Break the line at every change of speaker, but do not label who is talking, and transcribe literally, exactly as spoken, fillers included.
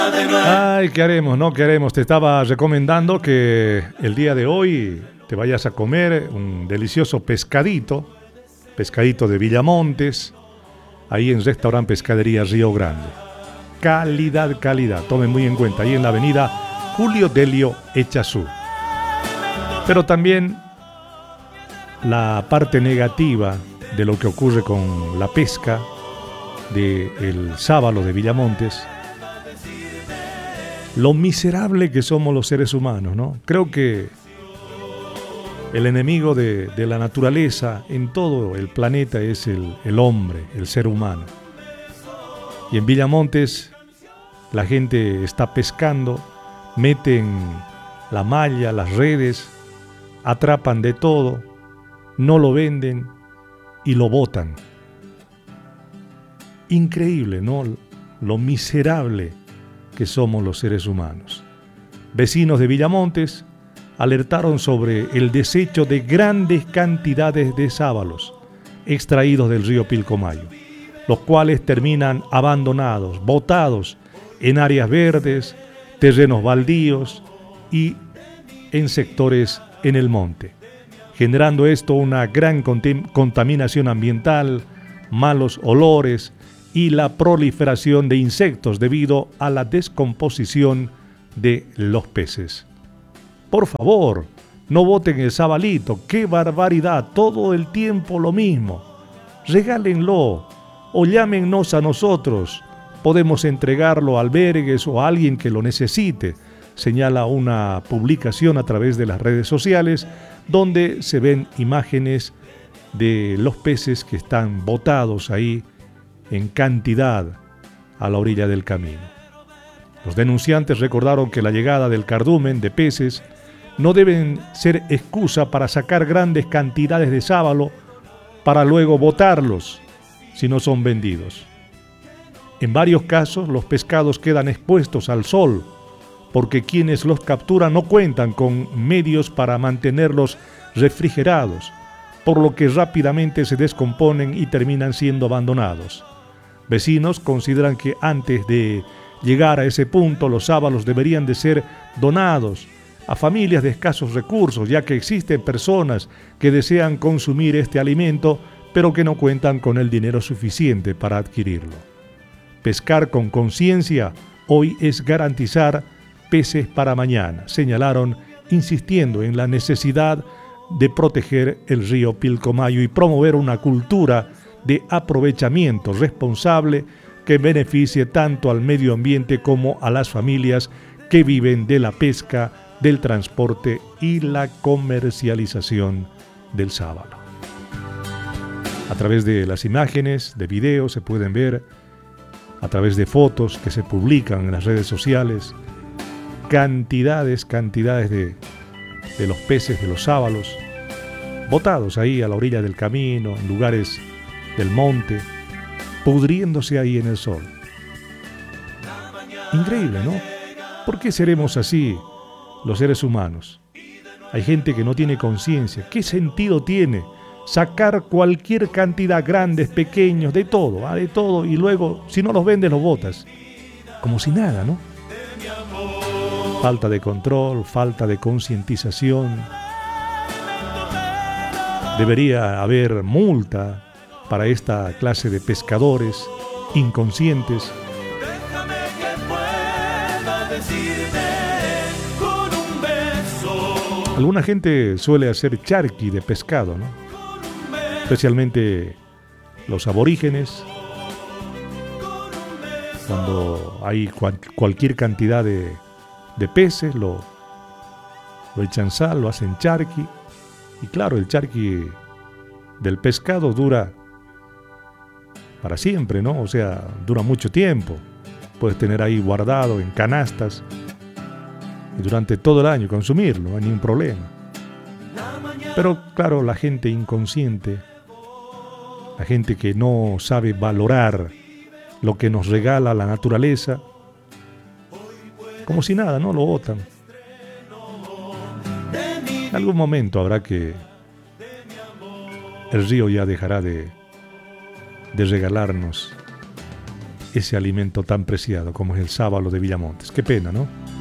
Ay, ¿qué haremos? No, ¿qué haremos? Te estaba recomendando que el día de hoy te vayas a comer un delicioso pescadito, pescadito de Villamontes, ahí en Restaurant Pescadería Río Grande. Calidad, calidad, tomen muy en cuenta, ahí en la avenida Julio Delio Echazú. Pero también la parte negativa de lo que ocurre con la pesca del sábalo de Villamontes, lo miserable que somos los seres humanos, ¿no? Creo que el enemigo de, de la naturaleza en todo el planeta es el, el hombre, el ser humano. Y en Villamontes la gente está pescando, meten la malla, las redes, atrapan de todo, no lo venden y lo botan. Increíble, ¿no? Lo miserable que somos los seres humanos. Vecinos de Villamontes alertaron sobre el desecho de grandes cantidades de sábalos extraídos del río Pilcomayo, los cuales terminan abandonados, botados en áreas verdes, terrenos baldíos y en sectores en el monte, generando esto una gran contaminación ambiental, malos olores y la proliferación de insectos debido a la descomposición de los peces. Por favor, no boten el sabalito, qué barbaridad, todo el tiempo lo mismo. Regálenlo o llámennos a nosotros, podemos entregarlo a albergues o a alguien que lo necesite, señala una publicación a través de las redes sociales donde se ven imágenes de los peces que están botados ahí en cantidad a la orilla del camino. Los denunciantes recordaron que la llegada del cardumen de peces no deben ser excusa para sacar grandes cantidades de sábalo para luego botarlos si no son vendidos. En varios casos los pescados quedan expuestos al sol porque quienes los capturan no cuentan con medios para mantenerlos refrigerados, por lo que rápidamente se descomponen y terminan siendo abandonados. Vecinos consideran que antes de llegar a ese punto los sábalos deberían de ser donados a familias de escasos recursos, ya que existen personas que desean consumir este alimento pero que no cuentan con el dinero suficiente para adquirirlo. Pescar con conciencia hoy es garantizar peces para mañana, señalaron, insistiendo en la necesidad de proteger el río Pilcomayo y promover una cultura de aprovechamiento responsable que beneficie tanto al medio ambiente como a las familias que viven de la pesca, del transporte y la comercialización del sábalo. A través de las imágenes, de videos, se pueden ver, a través de fotos que se publican en las redes sociales, cantidades, cantidades de, de los peces, de los sábalos, botados ahí a la orilla del camino, en lugares del monte, pudriéndose ahí en el sol. Increíble, ¿no? ¿Por qué seremos así los seres humanos? Hay gente que no tiene conciencia. ¿Qué sentido tiene sacar cualquier cantidad, grandes, pequeños, de todo, ¿ah? de todo, y luego, si no los vendes, los botas? Como si nada, ¿no? Falta de control, falta de concientización. Debería haber multa para esta clase de pescadores inconscientes. Alguna gente suele hacer charqui de pescado, ¿no? Especialmente los aborígenes, cuando hay cual, cualquier cantidad de, de peces, lo, lo echan sal, lo hacen charqui, y claro, el charqui del pescado dura para siempre, ¿no? O sea, dura mucho tiempo. Puedes tener ahí guardado en canastas y durante todo el año consumirlo, no hay ningún problema. Pero claro, la gente inconsciente, la gente que no sabe valorar lo que nos regala la naturaleza, como si nada, ¿no? Lo botan. En algún momento habrá que el río ya dejará de, de regalarnos ese alimento tan preciado como es el sábalo de Villamontes. Qué pena, ¿no?